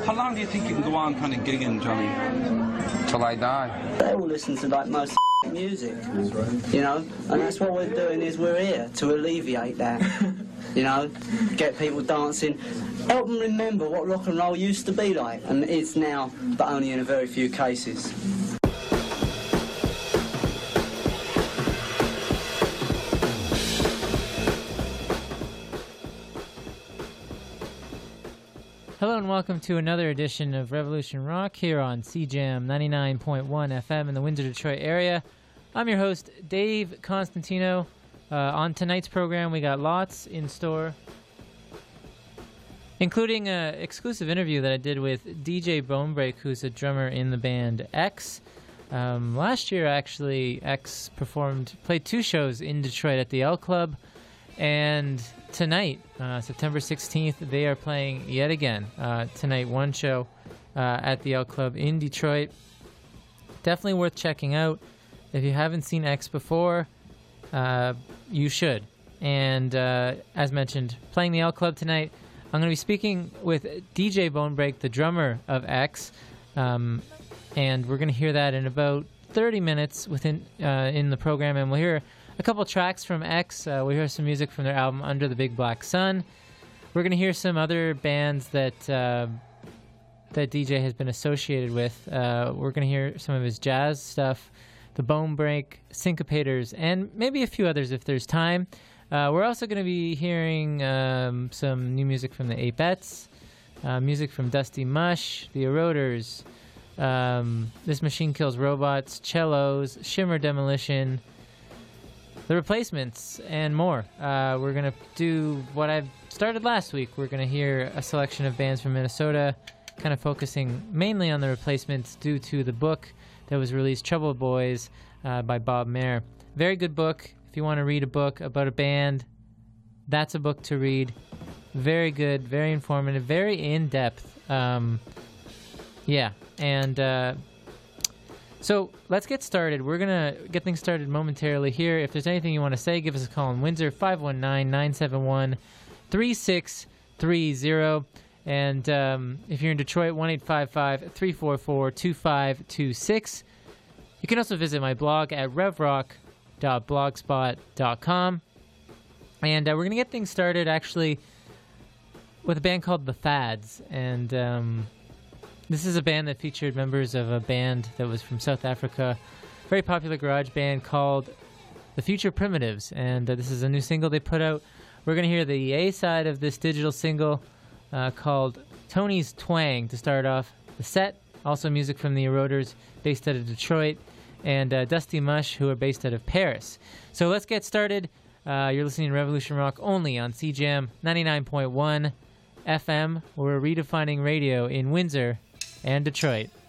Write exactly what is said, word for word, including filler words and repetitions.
How long do you think you can go on kind of gigging, Johnny? Till I die. They all listen to like most music, you know, and that's what we're doing is we're here to alleviate that, you know, get people dancing, help them remember what rock and roll used to be like, and it's now, but only in a very few cases. Hello and welcome to another edition of Revolution Rock here on C Jam ninety-nine point one F M in the Windsor, Detroit area. I'm your host, Dave Constantino. Uh, on tonight's program, we got lots in store, including an exclusive interview that I did with D J Bonebreak, who's a drummer in the band X. Um, last year, actually, X performed, played two shows in Detroit at the L Club. And tonight, uh, September sixteenth, they are playing yet again. Uh, tonight, one show uh, at the L Club in Detroit. Definitely worth checking out. If you haven't seen X before, uh, you should. And uh, as mentioned, playing the L Club tonight, I'm going to be speaking with D J Bonebreak, the drummer of X. Um, and we're going to hear that in about thirty minutes within uh, in the program. And we'll hear a couple tracks from X. Uh, we hear some music from their album Under the Big Black Sun. We're going to hear some other bands that uh, that D J has been associated with. Uh, we're going to hear some of his jazz stuff, the Bonebreak, Syncopators, and maybe a few others if there's time. Uh, we're also going to be hearing um, some new music from the Apettes, uh, music from Dusty Mush, the Eroders, um, This Machine Kills Robots, Cellos, Shimmer Demolition, The Replacements, and more. Uh, we're going to do what I started last week. We're going to hear a selection of bands from Minnesota, kind of focusing mainly on The Replacements due to the book that was released, Trouble Boys, uh, by Bob Mayer. Very good book. If you want to read a book about a band, that's a book to read. Very good, very informative, very in-depth. Um, yeah, and Uh, So let's get started. We're going to get things started momentarily here. If there's anything you want to say, give us a call in Windsor, five one nine, nine seven one, three six three zero. And um, if you're in Detroit, one eight five five, three four four, two five two six. You can also visit my blog at revrock dot blogspot dot com. And uh, we're going to get things started, actually, with a band called The Fads. And Um, This is a band that featured members of a band that was from South Africa, very popular garage band called The Future Primitives, and uh, this is a new single they put out. We're going to hear the A side of this digital single uh, called Tony's Twang to start off the set. Also music from the Eroders, based out of Detroit, and uh, Dusty Mush, who are based out of Paris. So let's get started. Uh, you're listening to Revolution Rock only on C Jam ninety-nine point one F M. We're redefining radio in Windsor and Detroit.